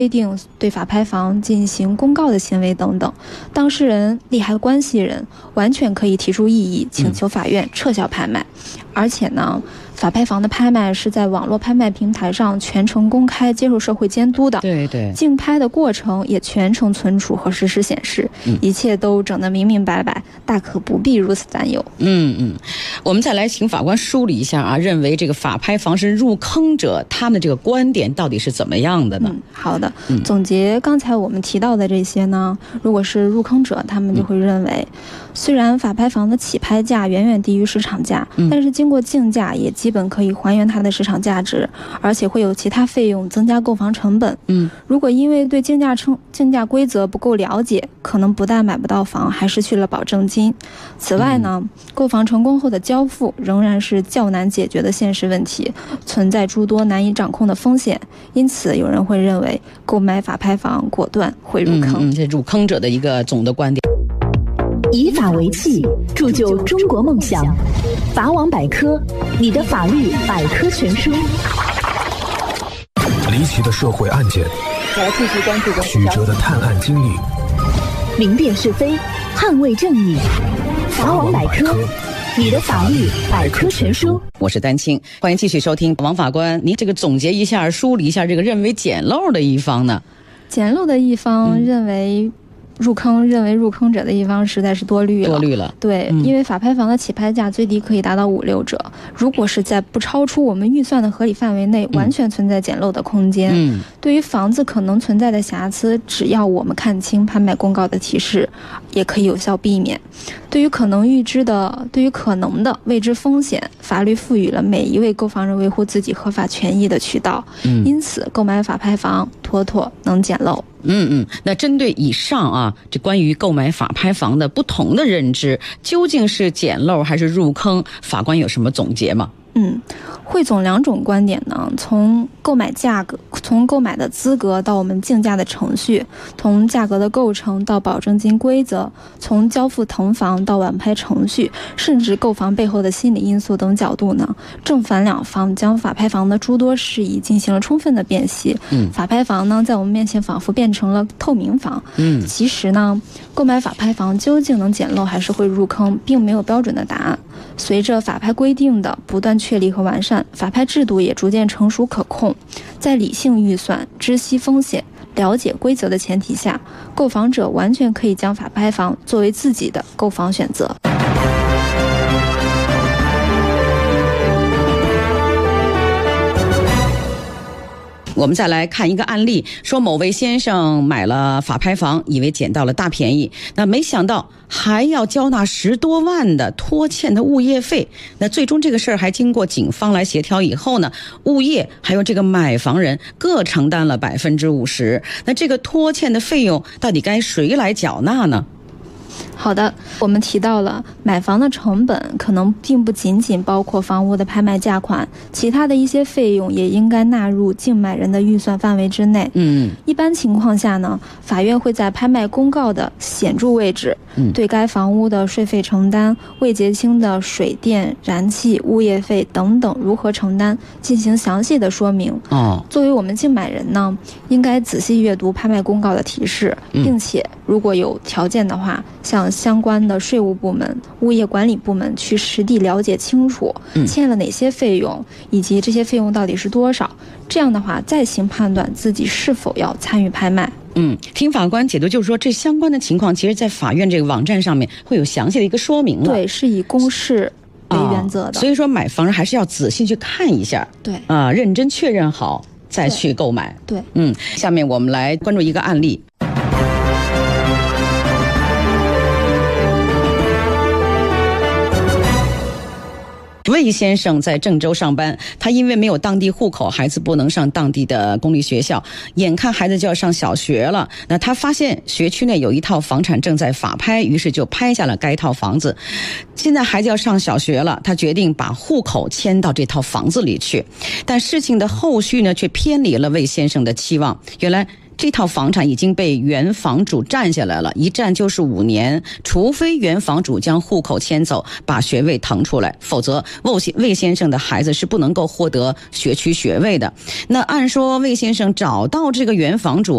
规定对法拍房进行公告的行为等等，当事人、利害关系人完全可以提出异议，请求法院撤销拍卖。而且呢，法拍房的拍卖是在网络拍卖平台上全程公开，接受社会监督的。 对对， 竞拍的过程也全程存储和实时显示，一切都整得明明白白，大可不必如此担忧。 我们再来请法官梳理一下啊，认为这个法拍房是入坑者，他们的这个观点到底是怎么样的呢？ 好的，总结刚才我们提到的这些呢，如果是入坑者，他们就会认为，虽然法拍房的起拍价远远低于市场价，但是经过竞价也基本可以还原它的市场价值，而且会有其他费用增加购房成本。如果因为对竞价规则不够了解，可能不但买不到房，还失去了保证金。此外呢，购房成功后的交付仍然是较难解决的现实问题，存在诸多难以掌控的风险。因此有人会认为购买法拍房果断会入坑。 这入坑者的一个总的观点。 以法为器，铸就中国梦想。法网百科，你的法律百科全书。 离奇的社会案件， 继续关注曲折的探案经历， 明辨是非，捍卫正义。法网百科，你的法律百科全书。 我是丹青，欢迎继续收听王法官。您这个总结一下，梳理一下这个认为捡漏的一方呢？ 捡漏的一方认为入坑者的一方实在是多虑了。对，因为法拍房的起拍价最低可以达到5-6折，如果是在不超出我们预算的合理范围内，完全存在捡漏的空间。对于房子可能存在的瑕疵，只要我们看清拍卖公告的提示，也可以有效避免。对于可能的未知风险，法律赋予了每一位购房人维护自己合法权益的渠道。因此购买法拍房妥妥能捡漏。 那针对以上啊，这关于购买法拍房的不同的认知，究竟是捡漏还是入坑，法官有什么总结吗？ 汇总两种观点呢，从购买的资格到我们竞价的程序，从价格的构成到保证金规则，从交付腾房到晚拍程序，甚至购房背后的心理因素等角度呢，正反两方将法拍房的诸多事宜进行了充分的辨析。法拍房呢，在我们面前仿佛变成了透明房。其实呢，购买法拍房究竟能捡漏还是会入坑，并没有标准的答案。随着法拍规定的不断确立和完善，法拍制度也逐渐成熟可控。在理性预算、知悉风险、了解规则的前提下，购房者完全可以将法拍房作为自己的购房选择。 我们再来看一个案例，说某位先生买了法拍房，以为捡到了大便宜，那没想到还要交纳10多万的拖欠的物业费。那最终这个事儿还经过警方来协调以后呢，物业还有这个买房人各承担了50%。那这个拖欠的费用到底该谁来缴纳呢？ 好的，我们提到了买房的成本可能并不仅仅包括房屋的拍卖价款，其他的一些费用也应该纳入竞买人的预算范围之内。一般情况下呢，法院会在拍卖公告的显著位置，对该房屋的税费承担、未结清的水电、燃气、物业费等等如何承担进行详细的说明。作为我们竞买人呢，应该仔细阅读拍卖公告的提示，并且如果有条件的话，向相关的税务部门、物业管理部门去实地了解清楚欠了哪些费用，以及这些费用到底是多少。这样的话，再行判断自己是否要参与拍卖。 听法官解读，就是说这相关的情况，其实在法院这个网站上面会有详细的一个说明了。 对，是以公示为原则的。 所以说买房人还是要仔细去看一下， 对认真确认好再去购买。 对， 下面我们来关注一个案例。魏先生在郑州上班，他因为没有当地户口，孩子不能上当地的公立学校，眼看孩子就要上小学了，那他发现学区内有一套房产正在法拍，于是就拍下了该套房子。现在孩子要上小学了，他决定把户口迁到这套房子里去，但事情的后续呢，却偏离了魏先生的期望。原来这套房产已经被原房主占下来了，一占就是5年，除非原房主将户口迁走，把学位腾出来，否则魏先生的孩子是不能够获得学区学位的。那按说魏先生找到这个原房主，